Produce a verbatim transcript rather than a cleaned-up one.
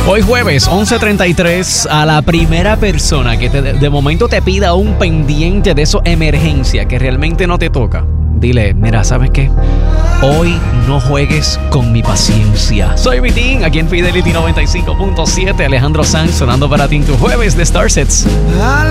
Hoy jueves, once treinta y tres, a la primera persona que te, de momento te pida un pendiente de eso, emergencia, que realmente no te toca, dile, mira, ¿sabes qué? Hoy no juegues con mi paciencia. Soy Vitín, aquí en Fidelity noventa y cinco punto siete, Alejandro Sanz sonando para ti en tu jueves de Starsets.